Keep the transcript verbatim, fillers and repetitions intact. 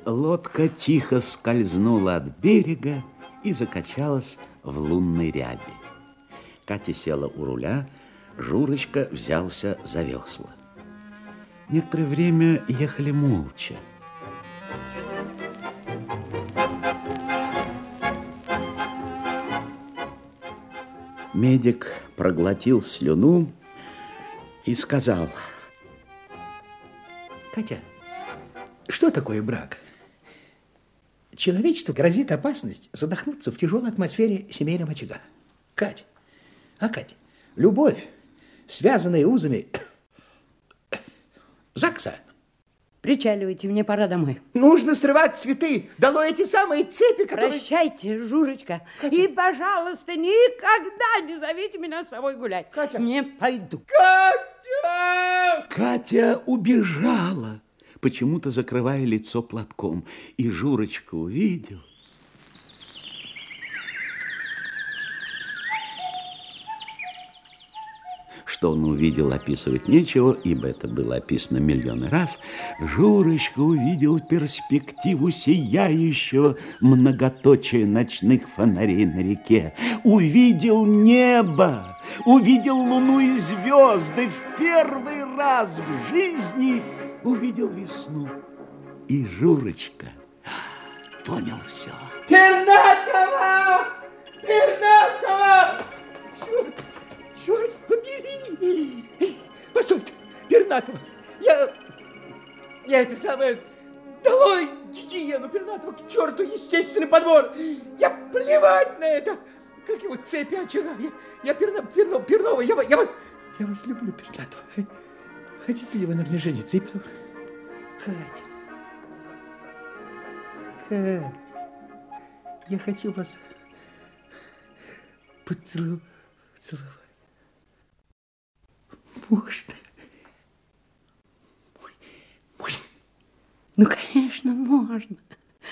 Лодка тихо скользнула от берега и закачалась в лунной ряби. Катя села у руля, Журочка взялся за весла. Некоторое время ехали молча. Медик проглотил слюну и сказал: Катя, что такое брак? Человечеству грозит опасность задохнуться в тяжелой атмосфере семейного очага. Кать, а Кать, любовь, связанная узами ЗАГСа. Причаливайте, мне пора домой. Нужно срывать цветы, долой эти самые цепи, которые... Прощайте, Журочка. Катя. И, пожалуйста, никогда не зовите меня с собой гулять. Катя. Не пойду. Катя! Катя убежала, почему-то закрывая лицо платком. И Журочка увидел... Что он увидел, описывать нечего, ибо это было описано миллионы раз. Журочка увидел перспективу сияющего многоточия ночных фонарей на реке. Увидел небо, увидел луну и звезды. В первый раз в жизни увидел весну. И Журочка понял все. Пернатова! Пернатова! Черт! Черт побери! Постой, Пернатова, я... Я это самое... Долой гигиену Пернатова, к черту естественный подбор! Я плевать на это! Как его цепи очага! Я, я Перна, Перно, Пернова, я, я, я, я вас люблю, Пернатова. Хотите ли вы на мне жениться? И потом... Кать, Кать, я хочу вас поцеловать. Можно? Ну, конечно, можно.